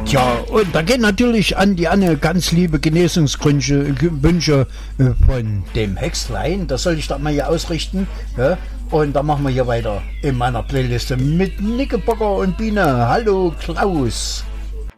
Ja, und da gehen natürlich an die Anne ganz liebe Genesungswünsche von dem Hexlein. Das soll ich da mal hier ausrichten. Ja? Und da machen wir hier weiter in meiner Playliste mit Nickelbacker und Biene. Hallo Klaus.